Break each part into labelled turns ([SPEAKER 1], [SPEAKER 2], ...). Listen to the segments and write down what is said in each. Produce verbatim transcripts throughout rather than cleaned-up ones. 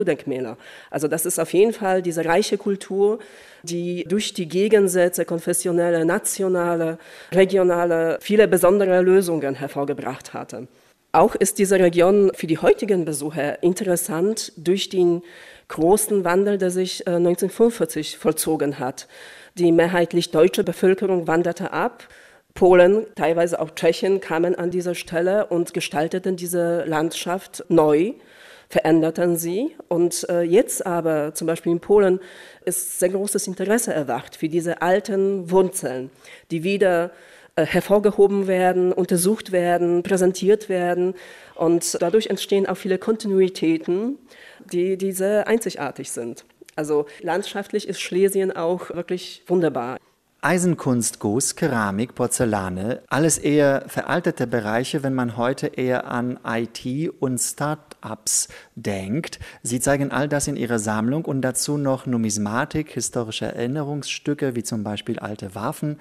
[SPEAKER 1] Denkmäler. Also das ist auf jeden Fall diese reiche Kultur, die durch die Gegensätze, konfessionelle, nationale, regionale, viele besondere Lösungen hervorgebracht hatte. Auch ist diese Region für die heutigen Besucher interessant durch den großen Wandel, der sich neunzehnhundertfünfundvierzig vollzogen hat. Die mehrheitlich deutsche Bevölkerung wanderte ab. Polen, teilweise auch Tschechien kamen an dieser Stelle und gestalteten diese Landschaft neu, veränderten sie. Und äh, jetzt aber, zum Beispiel in Polen, ist sehr großes Interesse erwacht für diese alten Wurzeln, die wieder äh, hervorgehoben werden, untersucht werden, präsentiert werden. Und dadurch entstehen auch viele Kontinuitäten, die, die sehr einzigartig sind. Also landschaftlich ist Schlesien auch wirklich wunderbar.
[SPEAKER 2] Eisenkunst, Guss, Keramik, Porzellane, alles eher veraltete Bereiche, wenn man heute eher an I T und Start-ups denkt. Sie zeigen all das in ihrer Sammlung und dazu noch Numismatik, historische Erinnerungsstücke wie zum Beispiel alte Waffen,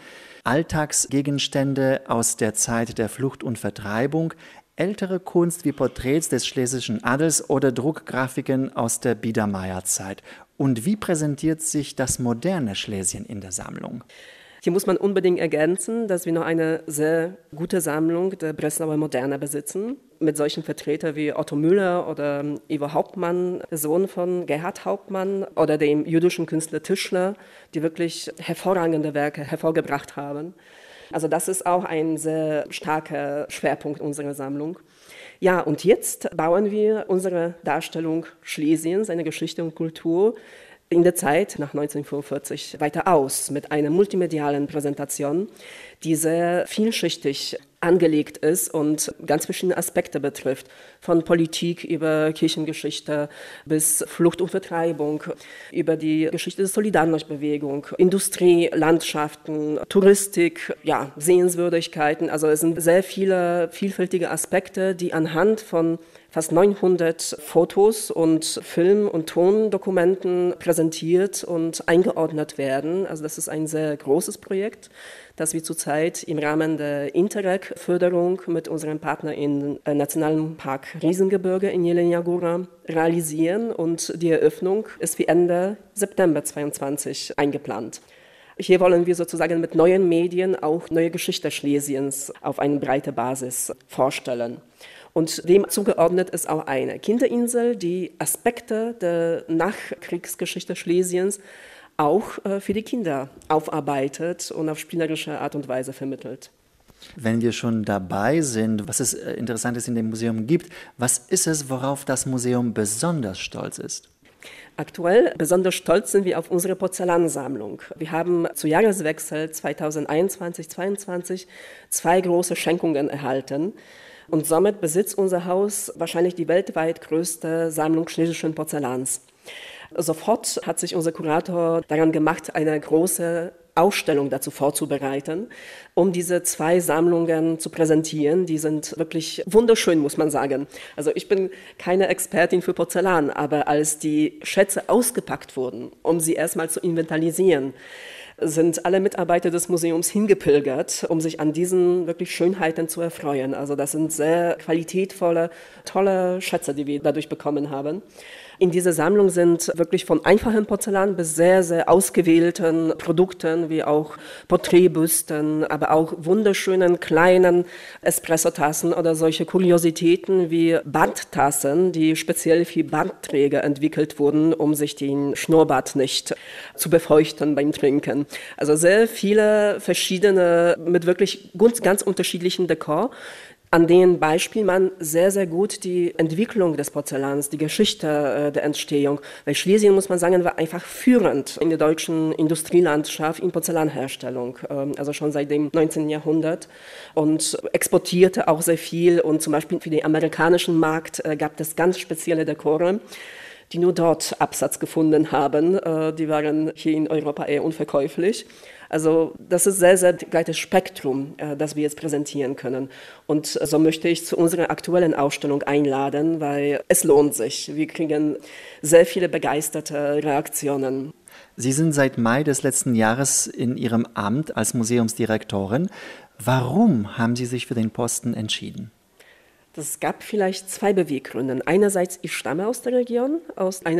[SPEAKER 2] Alltagsgegenstände aus der Zeit der Flucht und Vertreibung, ältere Kunst wie Porträts des schlesischen Adels oder Druckgrafiken aus der Biedermeierzeit. Und wie präsentiert sich das moderne Schlesien in der Sammlung?
[SPEAKER 1] Hier muss man unbedingt ergänzen, dass wir noch eine sehr gute Sammlung der Breslauer Moderne besitzen, mit solchen Vertretern wie Otto Müller oder Ivo Hauptmann, der Sohn von Gerhard Hauptmann, oder dem jüdischen Künstler Tischler, die wirklich hervorragende Werke hervorgebracht haben. Also das ist auch ein sehr starker Schwerpunkt unserer Sammlung. Ja, und jetzt bauen wir unsere Darstellung Schlesiens, seine Geschichte und Kultur, in der Zeit nach neunzehnhundertfünfundvierzig weiter aus mit einer multimedialen Präsentation, die sehr vielschichtig angelegt ist und ganz verschiedene Aspekte betrifft, von Politik über Kirchengeschichte bis Flucht und Vertreibung, über die Geschichte der Solidarność-Bewegung, Industrie, Landschaften, Touristik, ja, Sehenswürdigkeiten. Also es sind sehr viele vielfältige Aspekte, die anhand von fast neunhundert Fotos und Film- und Tondokumenten präsentiert und eingeordnet werden. Also das ist ein sehr großes Projekt, das wir zurzeit im Rahmen der Interreg-Förderung mit unserem Partner im Nationalen Park Riesengebirge in Jelenia Góra realisieren. Und die Eröffnung ist für Ende September zweitausendzweiundzwanzig eingeplant. Hier wollen wir sozusagen mit neuen Medien auch neue Geschichte Schlesiens auf eine breite Basis vorstellen. Und dem zugeordnet ist auch eine Kinderinsel, die Aspekte der Nachkriegsgeschichte Schlesiens auch für die Kinder aufarbeitet und auf spielerische Art und Weise vermittelt.
[SPEAKER 2] Wenn wir schon dabei sind, was es Interessantes in dem Museum gibt, was ist es, worauf das Museum besonders stolz ist?
[SPEAKER 1] Aktuell besonders stolz sind wir auf unsere Porzellansammlung. Wir haben zu Jahreswechsel zweitausendeinundzwanzig zweiundzwanzig zwei große Schenkungen erhalten. Und somit besitzt unser Haus wahrscheinlich die weltweit größte Sammlung schlesischen Porzellans. Sofort hat sich unser Kurator daran gemacht, eine große Ausstellung dazu vorzubereiten, um diese zwei Sammlungen zu präsentieren. Die sind wirklich wunderschön, muss man sagen. Also ich bin keine Expertin für Porzellan, aber als die Schätze ausgepackt wurden, um sie erstmal zu inventarisieren, sind alle Mitarbeiter des Museums hingepilgert, um sich an diesen wirklich Schönheiten zu erfreuen. Also das sind sehr qualitätvolle, tolle Schätze, die wir dadurch bekommen haben. In dieser Sammlung sind wirklich von einfachem Porzellan bis sehr, sehr ausgewählten Produkten, wie auch Porträtbüsten, aber auch wunderschönen kleinen Espressotassen oder solche Kuriositäten wie Barttassen, die speziell für Bartträger entwickelt wurden, um sich den Schnurrbart nicht zu befeuchten beim Trinken. Also sehr viele verschiedene, mit wirklich ganz, ganz unterschiedlichen Dekor, an denen Beispiel man sehr, sehr gut die Entwicklung des Porzellans, die Geschichte äh, der Entstehung, weil Schlesien, muss man sagen, war einfach führend in der deutschen Industrielandschaft in Porzellanherstellung, ähm, also schon seit dem neunzehnten Jahrhundert, und exportierte auch sehr viel, und zum Beispiel für den amerikanischen Markt äh, gab es ganz spezielle Dekore, die nur dort Absatz gefunden haben. Äh, die waren hier in Europa eher unverkäuflich. Also das ist ein sehr, sehr breites Spektrum, äh, das wir jetzt präsentieren können. Und so möchte ich zu unserer aktuellen Ausstellung einladen, weil es lohnt sich. Wir kriegen sehr viele begeisterte Reaktionen.
[SPEAKER 2] Sie sind seit Mai des letzten Jahres in Ihrem Amt als Museumsdirektorin. Warum haben Sie sich für den Posten entschieden?
[SPEAKER 1] Das gab vielleicht zwei Beweggründe. Einerseits, ich stamme aus der Region, aus einer